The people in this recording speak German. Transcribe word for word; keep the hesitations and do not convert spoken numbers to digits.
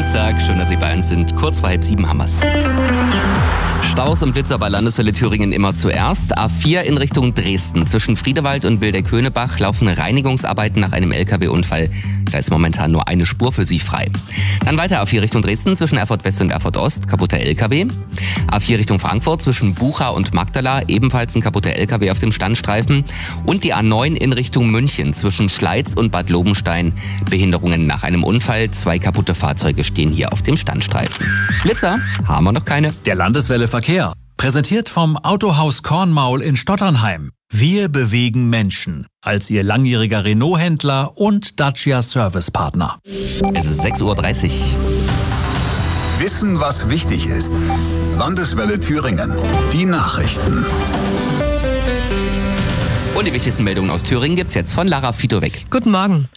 Dienstag, schön, dass Sie bei uns sind. Kurz vor halb sieben haben wir's. Staus und Blitzer bei Landeswelle Thüringen immer zuerst. A vier in Richtung Dresden. Zwischen Friedewald und Wildeck-Höhnebach laufen Reinigungsarbeiten nach einem L K W-Unfall. Da ist momentan nur eine Spur für Sie frei. Dann weiter A vier Richtung Dresden zwischen Erfurt West und Erfurt Ost. Kaputter L K W. A vier Richtung Frankfurt zwischen Bucha und Magdala. Ebenfalls ein kaputter L K W auf dem Standstreifen. Und die A neun in Richtung München zwischen Schleiz und Bad Lobenstein. Behinderungen nach einem Unfall. Zwei kaputte Fahrzeuge stehen hier auf dem Standstreifen. Blitzer haben wir noch keine. Der Landeswelle Verkehr. Präsentiert vom Autohaus Kornmaul in Stotternheim. Wir bewegen Menschen. Als Ihr langjähriger Renault-Händler und Dacia Servicepartner. Es ist sechs Uhr dreißig. Wissen, was wichtig ist. Landeswelle Thüringen. Die Nachrichten. Und die wichtigsten Meldungen aus Thüringen gibt's jetzt von Lara Fitowek. Guten Morgen.